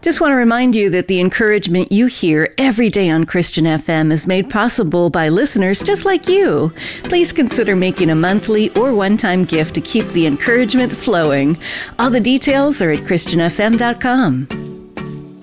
Just want to remind you that the encouragement you hear every day on Christian FM is made possible by listeners just like you. Please consider making a monthly or one-time gift to keep the encouragement flowing. All the details are at ChristianFM.com.